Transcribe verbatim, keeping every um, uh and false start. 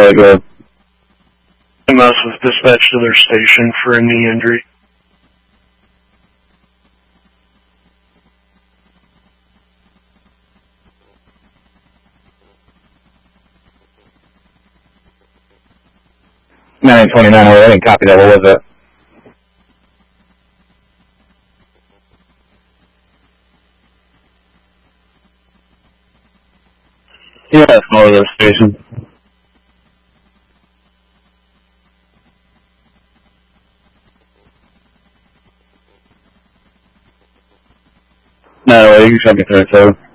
Charlie, go ahead. M S was dispatched to their station for a knee injury. nine twenty-nine, I didn't copy that. What was that? Yeah, that's more of their station. No, you can shut me through, so.